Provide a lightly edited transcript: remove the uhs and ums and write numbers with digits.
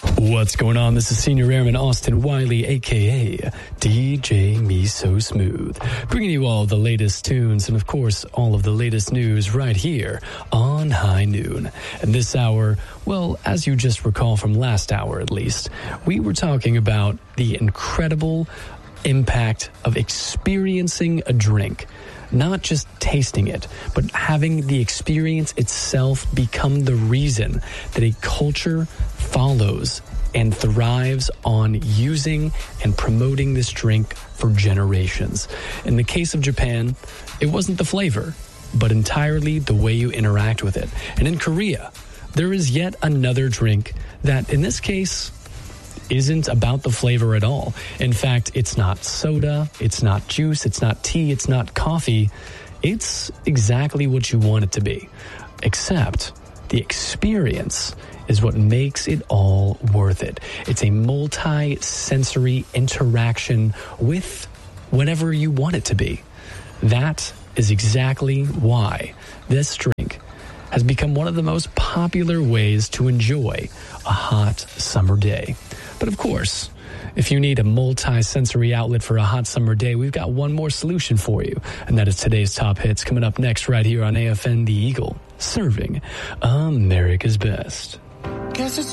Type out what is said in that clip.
What's going on? This is Senior Airman Austin Wiley, a.k.a. DJ Me So Smooth, bringing you all the latest tunes and, of course, all of the latest news right here on High Noon. And this hour, well, as you just recall from last hour at least, we were talking about the incredible impact of experiencing a drink. Not just tasting it, but having the experience itself become the reason that a culture follows and thrives on using and promoting this drink for generations. In the case of Japan, it wasn't the flavor, but entirely the way you interact with it. And in Korea, there is yet another drink that, in this case, isn't about the flavor at all. In fact, it's not soda, it's not juice, it's not tea, it's not coffee. It's exactly what you want it to be. Except the experience is what makes it all worth it. It's a multi-sensory interaction with whatever you want it to be. That is exactly why this drink has become one of the most popular ways to enjoy a hot summer day. But of course, if you need a multi-sensory outlet for a hot summer day, we've got one more solution for you, and that is today's top hits coming up next right here on AFN The Eagle, serving America's best.